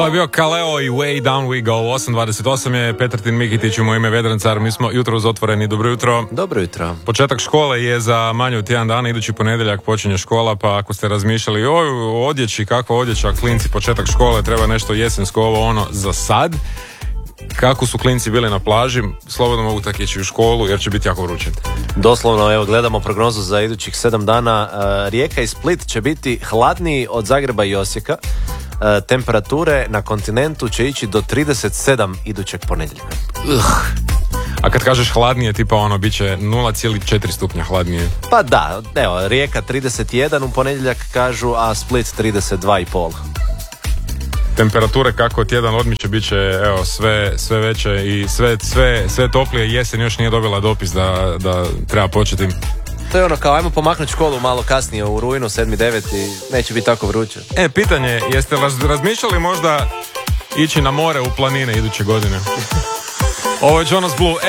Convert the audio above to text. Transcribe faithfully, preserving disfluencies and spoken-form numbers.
To je bio Kaleo i Way Down We Go. osam dvadeset osam je Petrtin Mikitić u moje ime Vedrancar. Mi smo jutro uz otvoreni. Dobro jutro. Dobro jutro. Početak škole je za manje od tjedan dana. Idući ponedjeljak počinje škola, pa ako ste razmišljali o odjeći, kakva odjeća, klinci, početak škole, treba nešto jesensko, ovo ono za sad. Kako su klinci bili na plaži, slobodno mogu tako ići u školu jer će biti jako vruće. Doslovno, evo, gledamo prognozu za idućih sedam dana. Rijeka i Split će biti hladniji od Zagreba i Osijeka. Temperature na kontinentu će ići do trideset sedam idućeg ponedjeljka. Uh. A kad kažeš hladnije, tipa ono, bit će nula zarez četiri stupnja hladnije. Pa da, evo, Rijeka trideset jedan u ponedjeljak kažu, a Split trideset dva i pol. Temperature kako tjedan odmiče bit će, evo, sve, sve veće i sve, sve, sve toplije. Jesen još nije dobila dopis da, da treba početi. To je ono kao, ajmo pomaknuti školu malo kasnije u rujnu, sedmi deveti, neće biti tako vruće. E, pitanje, jeste raz, razmišljali možda ići na more u planine iduće godine? Ovo je Jonas Blue.